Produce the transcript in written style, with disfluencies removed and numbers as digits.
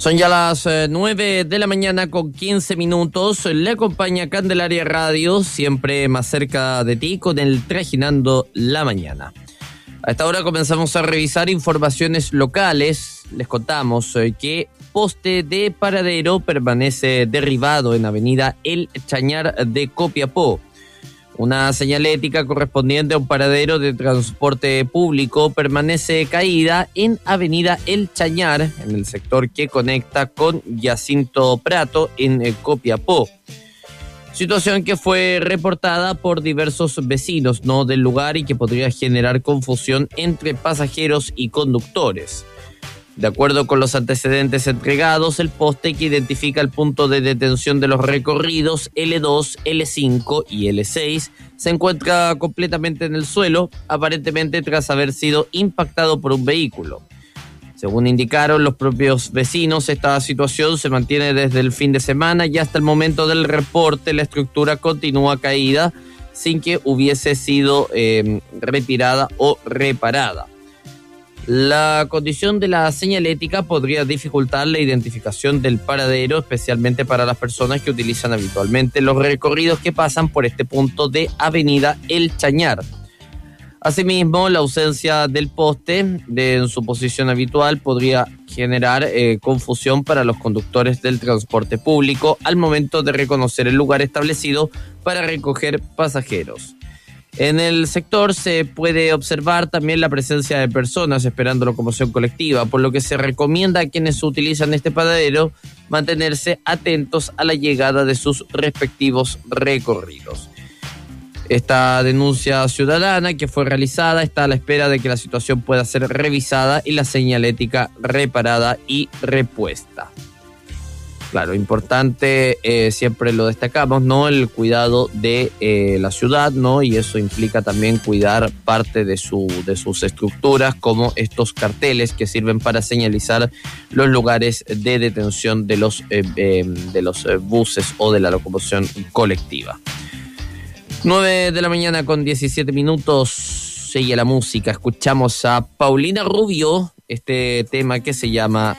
Son ya las 9 de la mañana con 15 minutos. Le acompaña Candelaria Radio, siempre más cerca de ti con el Trajinando la Mañana. A esta hora comenzamos a revisar informaciones locales. Les contamos que poste de paradero permanece derribado en avenida El Chañar de Copiapó. Una señalética correspondiente a un paradero de transporte público permanece caída en avenida El Chañar, en el sector que conecta con Jacinto Prato en Copiapó. Situación que fue reportada por diversos vecinos del lugar y que podría generar confusión entre pasajeros y conductores. De acuerdo con los antecedentes entregados, el poste que identifica el punto de detención de los recorridos L2, L5 y L6 se encuentra completamente en el suelo, aparentemente tras haber sido impactado por un vehículo. Según indicaron los propios vecinos, esta situación se mantiene desde el fin de semana y hasta el momento del reporte la estructura continúa caída sin que hubiese sido retirada o reparada. La condición de la señalética podría dificultar la identificación del paradero, especialmente para las personas que utilizan habitualmente los recorridos que pasan por este punto de avenida El Chañar. Asimismo, la ausencia del poste en su posición habitual podría generar confusión para los conductores del transporte público al momento de reconocer el lugar establecido para recoger pasajeros. En el sector se puede observar también la presencia de personas esperando locomoción colectiva, por lo que se recomienda a quienes utilizan este paradero mantenerse atentos a la llegada de sus respectivos recorridos. Esta denuncia ciudadana que fue realizada está a la espera de que la situación pueda ser revisada y la señalética reparada y repuesta. Claro, importante, siempre lo destacamos, el cuidado de la ciudad, y eso implica también cuidar parte de sus estructuras, como estos carteles que sirven para señalizar los lugares de detención de los buses o de la locomoción colectiva. 9 de la mañana con 17 minutos, sigue la música, escuchamos a Paulina Rubio, este tema que se llama